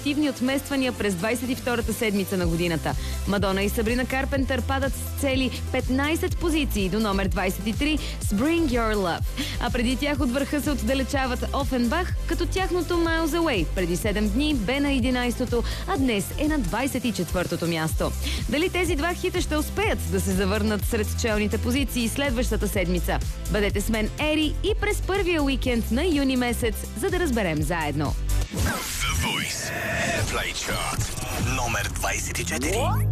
позитивни отмествания през 22-та седмица на годината. Мадона и Сабрина Карпентър падат с цели 15 позиции до номер 23 с Bring Your Love. А преди тях от върха се отдалечават Офенбах, като тяхното Miles Away преди 7 дни бе на 11-то, а днес е на 24-то място. Дали тези два хита ще успеят да се завърнат сред челните позиции следващата седмица? Бъдете с мен, Ери, и през първия уикенд на юни месец, за да разберем заедно. The Voice Airplay Chart номер 24.